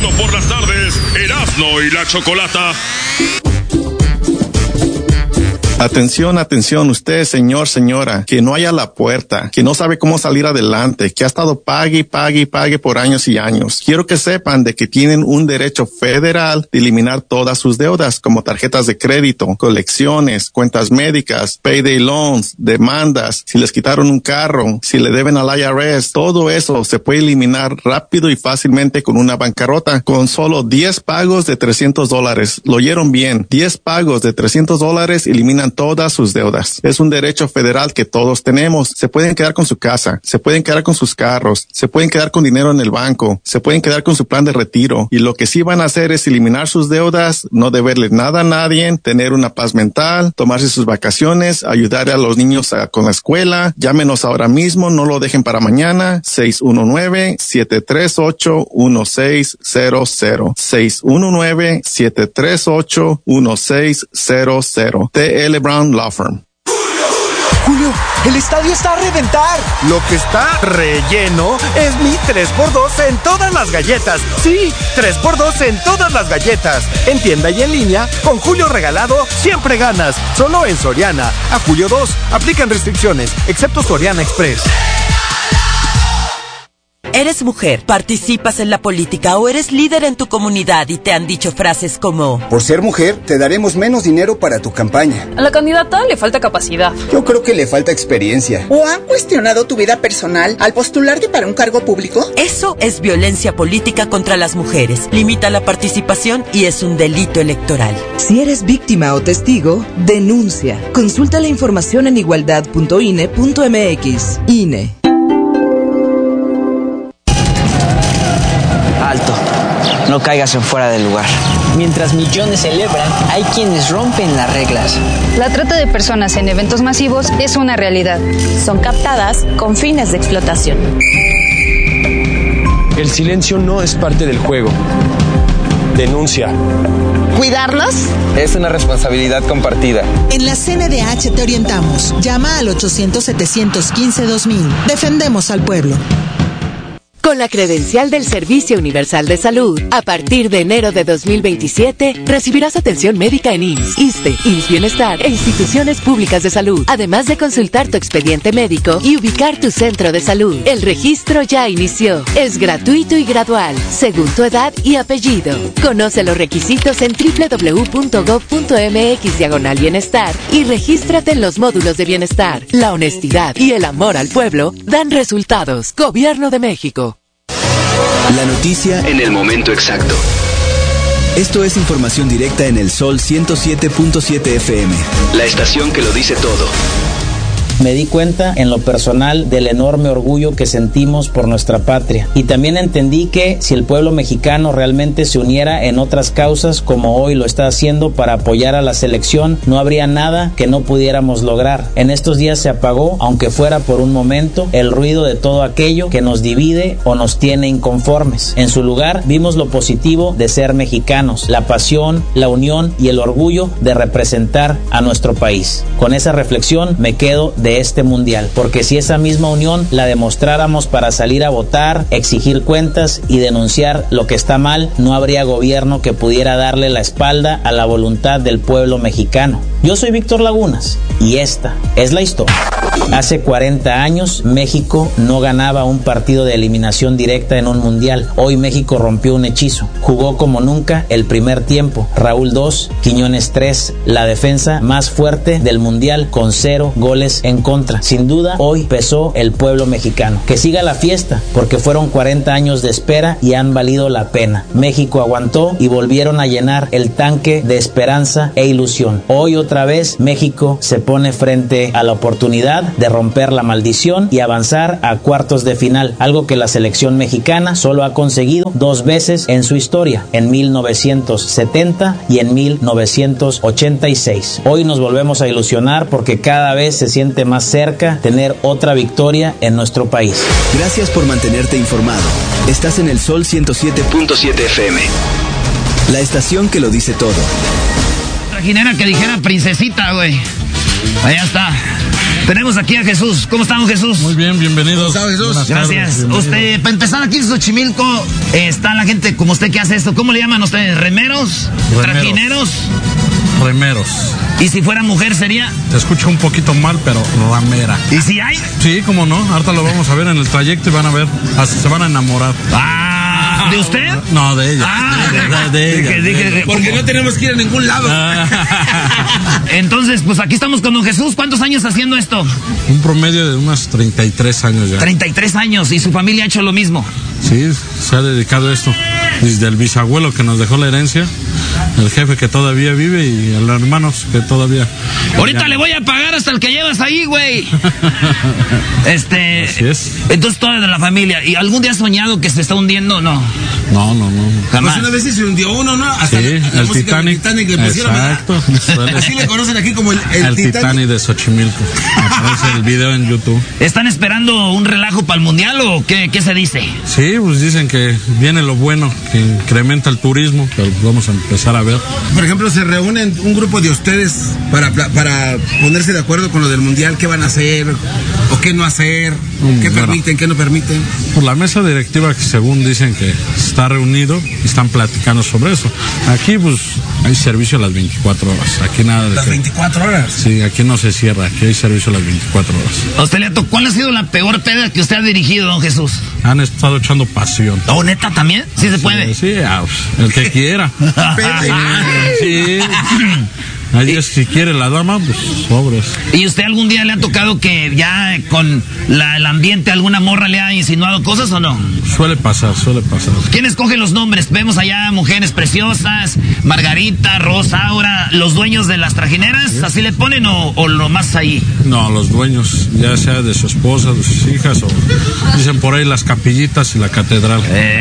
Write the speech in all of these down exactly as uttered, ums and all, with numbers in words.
transmitiendo por las tardes Erasmo y la Chocolata. Atención, atención, usted, señor, señora, que no haya la puerta, que no sabe cómo salir adelante, que ha estado pague y pague y pague por años y años. Quiero que sepan de que tienen un derecho federal de eliminar todas sus deudas, como tarjetas de crédito, colecciones, cuentas médicas, payday loans, demandas, si les quitaron un carro, si le deben al I R S, todo eso se puede eliminar rápido y fácilmente con una bancarrota, con solo diez pagos de trescientos dólares. Lo oyeron bien, diez pagos de trescientos dólares eliminan todas sus deudas. Es un derecho federal que todos tenemos. Se pueden quedar con su casa, se pueden quedar con sus carros, se pueden quedar con dinero en el banco, se pueden quedar con su plan de retiro. Y lo que sí van a hacer es eliminar sus deudas, no deberle nada a nadie, tener una paz mental, tomarse sus vacaciones, ayudar a los niños a, con la escuela. Llámenos ahora mismo, no lo dejen para mañana. seis uno nueve, siete tres ocho, uno seis cero cero. seis uno nueve, siete tres ocho, uno seis cero cero. T L Brown Law Firm. Julio, el estadio está a reventar. Lo que está relleno es mi tres por dos en todas las galletas. Sí, tres por dos en todas las galletas. En tienda y en línea, con Julio regalado, siempre ganas. Solo en Soriana. A julio dos, aplican restricciones, excepto Soriana Express. Eres mujer, participas en la política o eres líder en tu comunidad y te han dicho frases como: por ser mujer, te daremos menos dinero para tu campaña. A la candidata le falta capacidad. Yo creo que le falta experiencia. ¿O han cuestionado tu vida personal al postularte para un cargo público? Eso es violencia política contra las mujeres. Limita la participación y es un delito electoral. Si eres víctima o testigo, denuncia. Consulta la información en igualdad punto I N E punto M X. I N E. Alto, no caigas en fuera del lugar. Mientras millones celebran, hay quienes rompen las reglas. La trata de personas en eventos masivos es una realidad. Son captadas con fines de explotación. El silencio no es parte del juego. Denuncia. ¿Cuidarlos? Es una responsabilidad compartida. En la C N D H te orientamos. Llama al ochocientos, setecientos quince, dos mil. Defendemos al pueblo. Con la credencial del Servicio Universal de Salud, a partir de enero de dos mil veintisiete, recibirás atención médica en I M S S, ISSSTE, I M S S Bienestar e instituciones públicas de salud, además de consultar tu expediente médico y ubicar tu centro de salud. El registro ya inició. Es gratuito y gradual, según tu edad y apellido. Conoce los requisitos en doble u doble u doble u punto gov punto m x diagonal bienestar y regístrate en los módulos de bienestar. La honestidad y el amor al pueblo dan resultados. Gobierno de México. La noticia en el momento exacto. Esto es información directa en el Sol ciento siete punto siete F M. La estación que lo dice todo. Me di cuenta en lo personal del enorme orgullo que sentimos por nuestra patria y también entendí que si el pueblo mexicano realmente se uniera en otras causas como hoy lo está haciendo para apoyar a la selección, no habría nada que no pudiéramos lograr. En estos días se apagó, aunque fuera por un momento, el ruido de todo aquello que nos divide o nos tiene inconformes. En su lugar vimos lo positivo de ser mexicanos, la pasión, la unión y el orgullo de representar a nuestro país. Con esa reflexión me quedo de este mundial, porque si esa misma unión la demostráramos para salir a votar, exigir cuentas y denunciar lo que está mal, no habría gobierno que pudiera darle la espalda a la voluntad del pueblo mexicano. Yo soy Víctor Lagunas y esta es la historia. Hace cuarenta años México no ganaba un partido de eliminación directa en un mundial. Hoy México rompió un hechizo. Jugó como nunca el primer tiempo. Raúl dos, Quiñones tres, la defensa más fuerte del mundial con cero goles en contra. Sin duda, hoy pesó el pueblo mexicano. Que siga la fiesta, porque fueron cuarenta años de espera y han valido la pena. México aguantó y volvieron a llenar el tanque de esperanza e ilusión. Hoy otra vez México se pone frente a la oportunidad de romper la maldición y avanzar a cuartos de final, algo que la selección mexicana solo ha conseguido dos veces en su historia, en mil novecientos setenta y en mil novecientos ochenta y seis. Hoy nos volvemos a ilusionar porque cada vez se siente más cerca tener otra victoria en nuestro país. Gracias por mantenerte informado. Estás en el Sol ciento siete punto siete F M. La estación que lo dice todo. Imaginera que dijera princesita, güey. Allá está. Tenemos aquí a Jesús. ¿Cómo estamos, Jesús? Muy bien, bienvenidos. ¿Cómo está, Jesús? Buenas Gracias. tardes, Usted, para empezar aquí en Xochimilco, eh, está la gente como usted que hace esto. ¿Cómo le llaman ustedes? ¿Remeros? Remeros. ¿Trajineros? Remeros. ¿Y si fuera mujer sería? Te escucho un poquito mal, pero ramera. ¿Y si hay? Sí, cómo no. Ahorita lo vamos a ver en el trayecto y van a ver. Hasta se van a enamorar. Ah, ¿de usted? No, de ella. Ah, de, de, de ella. Dije, dije, de, porque no tenemos que ir a ningún lado. Entonces, pues aquí estamos con don Jesús. ¿Cuántos años haciendo esto? Un promedio de unos treinta y tres años ya. treinta y tres años. ¿Y su familia ha hecho lo mismo? Sí, se ha dedicado a esto. Desde el bisabuelo que nos dejó la herencia, el jefe que todavía vive y los hermanos que todavía... Ahorita ya... le voy a pagar hasta el que llevas ahí, güey. Este... Así es. Entonces toda de la familia. ¿Y algún día has soñado que se está hundiendo? No. No, no, no. Jamás. Pues una vez se hundió uno, ¿no? Hasta sí, la, la el Titanic. Titanic le pusieron, exacto. Así le conocen aquí como el, el, el Titanic. Titanic de Xochimilco. Aparece el video en YouTube. ¿Están esperando un relajo para el mundial o qué, qué se dice? Sí, pues dicen que viene lo bueno, que incrementa el turismo, pero vamos a empezar a ver. Por ejemplo, se reúnen un grupo de ustedes para, para ponerse de acuerdo con lo del mundial, qué van a hacer o qué no hacer, Mm, qué bueno. permiten, qué no permiten. Por la mesa directiva que según dicen que está reunido y están platicando sobre eso. Aquí pues hay servicio a las veinticuatro horas. Aquí nada de ¿Las que... veinticuatro horas? Sí, aquí no se cierra, aquí hay servicio a las veinticuatro horas. A usted le ha to- ¿Cuál ha sido la peor peda que usted ha dirigido, don Jesús? Han estado echando pasión. ¿Oh, neta también? ¿Sí se puede? Sí, ah, pues, el que quiera. Sí. Ahí es, si quiere la dama, pues sobres. ¿Y usted algún día le ha tocado que ya con la, el ambiente alguna morra le ha insinuado cosas o no? Suele pasar, suele pasar. ¿Quién escoge los nombres? Vemos allá mujeres preciosas, Margarita, Rosa, Aura, los dueños de las trajineras, ¿así le ponen o, o lo más ahí? No, los dueños, ya sea de su esposa, de sus hijas, o dicen por ahí las capillitas y la catedral.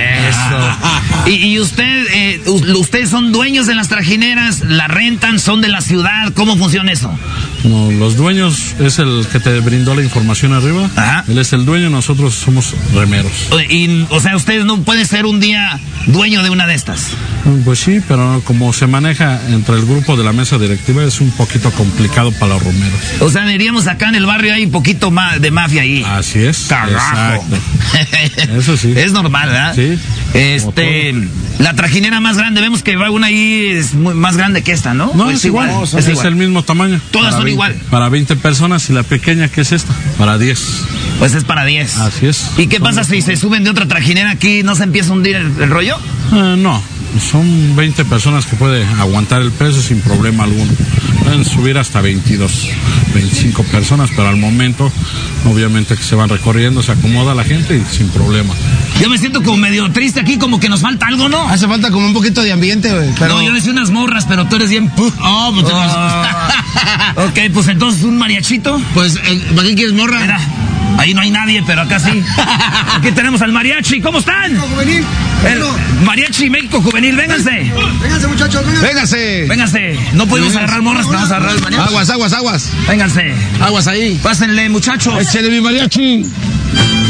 Eso. ¿Y, y usted, eh, ustedes son dueños de las trajineras, la rentan, son de la ciudad? ¿Cómo funciona eso? No, los dueños es el que te brindó la información arriba. Ajá. Él es el dueño, nosotros somos remeros. Y, o sea, usted no puede ser un día dueño de una de estas. Pues sí, pero como se maneja entre el grupo de la mesa directiva es un poquito complicado para los remeros. O sea, diríamos acá en el barrio hay un poquito más de mafia ahí. Así es. Carajo. Exacto. Eso sí. Es normal, ¿verdad? Sí. Este, la trajinera más grande, vemos que va una ahí es muy, más grande que esta, ¿no? No, es, es igual. igual. Es, es igual. El mismo tamaño. Todas son veinte, igual. Para veinte personas y la pequeña que es esta, para diez. Pues es para diez. Así es. ¿Y qué pasa si se suben de otra trajinera aquí, no se empieza a hundir el, el rollo? Uh, no. Son veinte personas que puede aguantar el peso sin problema alguno. Pueden subir hasta veintidós, veinticinco personas, pero al momento, obviamente que se van recorriendo, se acomoda la gente y sin problema. Yo me siento como medio triste aquí, como que nos falta algo, ¿no? Hace falta como un poquito de ambiente, güey. Pero... No, yo decía unas morras, pero tú eres bien... Oh, pues oh. Ok, pues entonces un mariachito. Pues, ¿para qué quieres morra? Mira, ahí no hay nadie, pero acá sí. Aquí tenemos al mariachi. ¿Cómo están? México Juvenil. El mariachi México Juvenil, vénganse. Vénganse, muchachos, vénganse. Vénganse. Vénganse. No podemos agarrar morras, pero vamos a agarrar el mariachi. Aguas, aguas, aguas. Vénganse. Aguas ahí. Pásenle, muchachos. Échale mi mariachi.